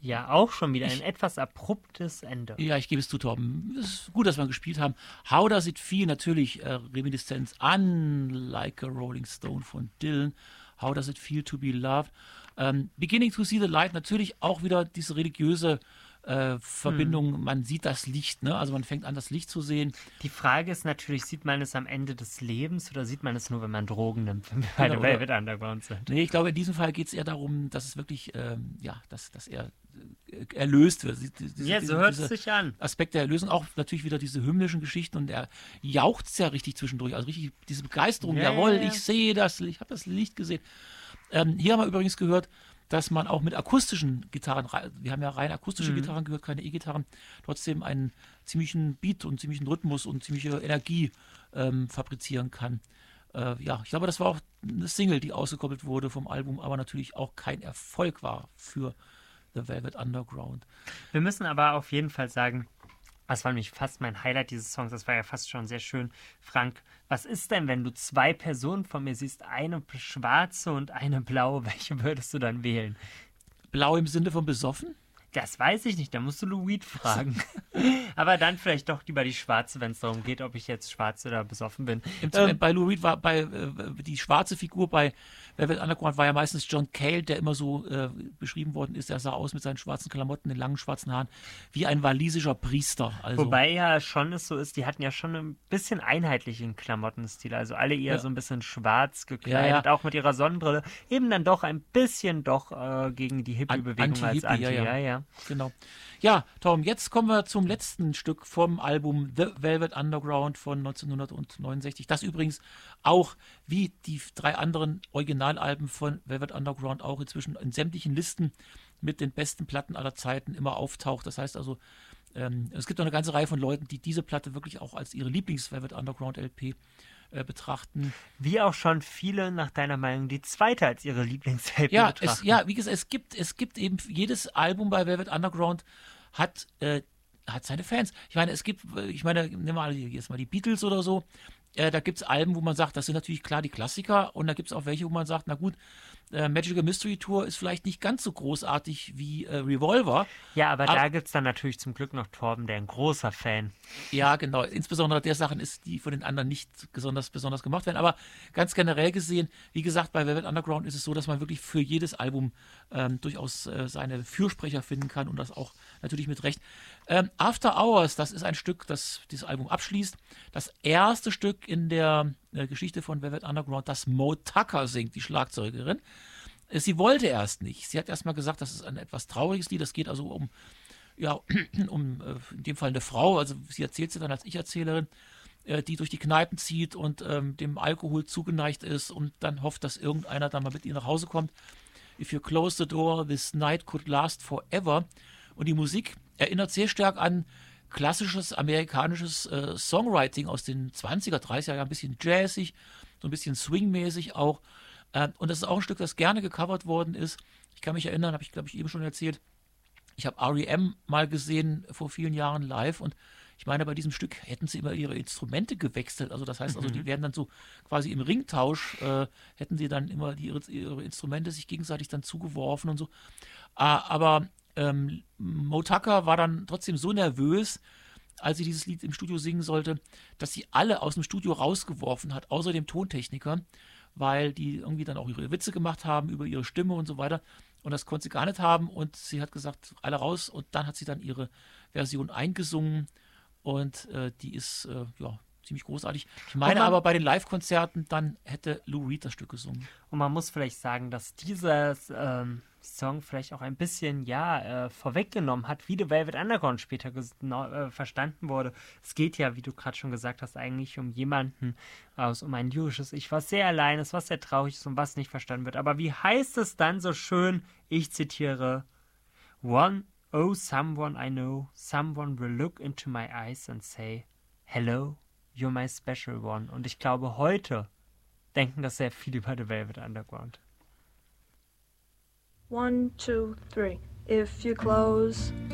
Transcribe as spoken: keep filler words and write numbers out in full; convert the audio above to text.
Ja, auch schon wieder ein Ich- etwas abruptes Ende. Ja, ich gebe es zu, Torben. Es ist gut, dass wir gespielt haben. How Does It Feel? Natürlich äh, Reminiszenz an Like a Rolling Stone von Dylan. How Does It Feel to Be Loved? Ähm, Beginning to See the Light, natürlich auch wieder diese religiöse äh, Verbindung. Man sieht das Licht, ne? Also man fängt an, das Licht zu sehen. Die Frage ist natürlich, sieht man es am Ende des Lebens oder sieht man es nur, wenn man Drogen nimmt, wenn wir bei Genau, der oder- Velvet Underground sind? Nee, ich glaube, in diesem Fall geht es eher darum, dass es wirklich, ähm, ja, dass, dass er äh, erlöst wird. Diese, Ja, so diese- hört es diese sich an. Aspekt der Erlösung, auch natürlich wieder diese hymnischen Geschichten und er jauchzt ja richtig zwischendurch, also richtig diese Begeisterung, Ja, jawohl, ja, ja. ich sehe das, ich habe das Licht gesehen. Ähm, hier haben wir übrigens gehört, dass man auch mit akustischen Gitarren, rei- wir haben ja rein akustische Mhm. Gitarren gehört, keine E-Gitarren, trotzdem einen ziemlichen Beat und ziemlichen Rhythmus und ziemliche Energie ähm, fabrizieren kann. Äh, ja, ich glaube, das war auch eine Single, die ausgekoppelt wurde vom Album, aber natürlich auch kein Erfolg war für The Velvet Underground. Wir müssen aber auf jeden Fall sagen, das war nämlich fast mein Highlight dieses Songs, das war ja fast schon sehr schön. Frank, was ist denn, wenn du zwei Personen von mir siehst, eine schwarze und eine blaue, welche würdest du dann wählen? Blau im Sinne von besoffen? Das weiß ich nicht, da musst du Lou Reed fragen. Aber dann vielleicht doch lieber die schwarze, wenn es darum geht, ob ich jetzt schwarz oder besoffen bin. Im, Ähm, bei Lou Reed war bei äh, die schwarze Figur bei Velvet Underground war ja meistens John Cale, der immer so äh, beschrieben worden ist. Er sah aus mit seinen schwarzen Klamotten, den langen schwarzen Haaren, wie ein walisischer Priester. Also, Wobei ja schon es so ist, die hatten ja schon ein bisschen einheitlichen Klamottenstil. Also alle eher Ja. so ein bisschen schwarz gekleidet, Ja, ja. auch mit ihrer Sonnenbrille. Eben dann doch ein bisschen doch äh, gegen die Hippie-Bewegung als Anti-Hippie, Anti. ja, Ja, ja. ja. genau. Ja, Tom, jetzt kommen wir zum letzten Stück vom Album The Velvet Underground von neunzehnhundertneunundsechzig. Das übrigens auch wie die drei anderen Originalalben von Velvet Underground auch inzwischen in sämtlichen Listen mit den besten Platten aller Zeiten immer auftaucht. Das heißt also, ähm, es gibt noch eine ganze Reihe von Leuten, die diese Platte wirklich auch als ihre Lieblings-Velvet Underground L P äh, betrachten. Wie auch schon viele nach deiner Meinung die zweite als ihre Lieblings-L P Ja, betrachten. es, ja, wie gesagt, es gibt, es gibt eben jedes Album bei Velvet Underground hat, äh, hat seine Fans. Ich meine, es gibt, äh, ich meine, nehmen wir mal die- jetzt mal die Beatles oder so. Äh, da gibt es Alben, wo man sagt, das sind natürlich klar die Klassiker und da gibt es auch welche, wo man sagt, na gut, äh, Magical Mystery Tour ist vielleicht nicht ganz so großartig wie äh, Revolver. Ja, aber Ab- da gibt es dann natürlich zum Glück noch Torben, der ein großer Fan. Ja, genau. Insbesondere der Sachen ist, die von den anderen nicht besonders, besonders gemacht werden. Aber ganz generell gesehen, wie gesagt, bei Velvet Underground ist es so, dass man wirklich für jedes Album ähm, durchaus äh, seine Fürsprecher finden kann und das auch natürlich mit Recht. Ähm, After Hours, das ist ein Stück, das dieses Album abschließt. Das erste Stück in der äh, Geschichte von Velvet Underground, das Mo Tucker singt, die Schlagzeugerin. Äh, Sie wollte erst nicht. Sie hat erst mal gesagt, das ist ein etwas trauriges Lied. Das geht also um ja, um äh, in dem Fall eine Frau, also sie erzählt sie dann als Ich-Erzählerin, äh, die durch die Kneipen zieht und ähm, dem Alkohol zugeneigt ist und dann hofft, dass irgendeiner dann mal mit ihr nach Hause kommt. If you close the door, this night could last forever. Und die Musik erinnert sehr stark an klassisches amerikanisches äh, Songwriting aus den zwanziger, dreißiger Jahren, ein bisschen jazzig, so ein bisschen swingmäßig auch. Äh, und das ist auch ein Stück, das gerne gecovert worden ist. Ich kann mich erinnern, habe ich glaube ich eben schon erzählt, ich habe R E M mal gesehen vor vielen Jahren live und ich meine, bei diesem Stück hätten sie immer ihre Instrumente gewechselt. Also das heißt, also die werden dann so quasi im Ringtausch, äh, hätten sie dann immer die, ihre, ihre Instrumente sich gegenseitig dann zugeworfen und so. Ah, aber ähm, Mo Tucker war dann trotzdem so nervös, als sie dieses Lied im Studio singen sollte, dass sie alle aus dem Studio rausgeworfen hat, außer dem Tontechniker, weil die irgendwie dann auch ihre Witze gemacht haben über ihre Stimme und so weiter. Und das konnte sie gar nicht haben. Und sie hat gesagt, alle raus. Und dann hat sie dann ihre Version eingesungen. Und äh, die ist äh, ja ziemlich großartig. Ich meine man- aber, bei den Live-Konzerten, dann hätte Lou Reed das Stück gesungen. Und man muss vielleicht sagen, dass dieser ähm, Song vielleicht auch ein bisschen, ja, äh, vorweggenommen hat, wie The Velvet Underground später ges- no, äh, verstanden wurde. Es geht ja, wie du gerade schon gesagt hast, eigentlich um jemanden, aus, um ein lyrisches Ich, was sehr allein ist, was sehr traurig ist und was nicht verstanden wird. Aber wie heißt es dann so schön, ich zitiere, One, oh, someone I know, someone will look into my eyes and say, hello, you're my special one. Und ich glaube, heute denken das sehr viel über The Velvet Underground. One, two, three. If you close